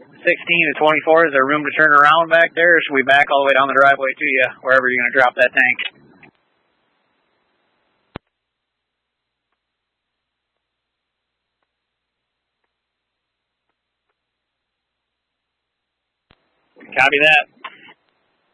16 to 24, is there room to turn around back there, or should we back all the way down the driveway to you, wherever you're going to drop that tank? Copy that.